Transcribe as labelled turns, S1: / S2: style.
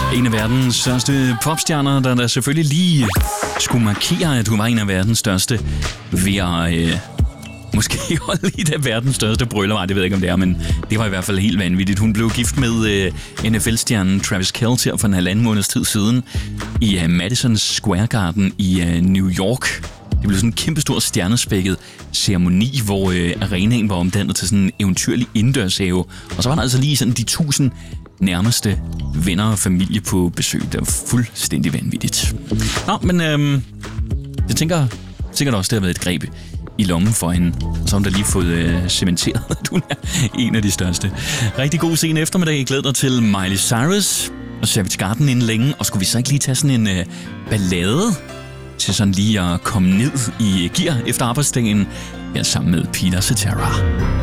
S1: En af verdens største popstjerner, der selvfølgelig lige skulle markere, at hun var en af verdens største ved at måske holde i det verdens største bryllup. Det ved jeg ikke, om det er, men det var i hvert fald helt vanvittigt. Hun blev gift med NFL-stjernen Travis Kelce for en 1,5 måneds tid siden i Madison Square Garden i New York. Det blev sådan en kæmpestor stjernespækket ceremoni, hvor arenaen var omdannet til sådan en eventyrlig indendørshave. Og så var der altså lige sådan de 1000 nærmeste venner og familie på besøg. Det var fuldstændig vanvittigt. Nå, men jeg tænker sikkert også, det har været et greb i lommen for hende. Og så har hun da lige fået cementeret, at hun er en af de største. Rigtig god sen eftermiddag. Jeg glæder dig til Miley Cyrus og Savage Garden inden længe. Og skulle vi så ikke lige tage sådan en ballade til sådan lige at komme ned i gear efter arbejdsdagen? Ja, sammen med Peter Cetera.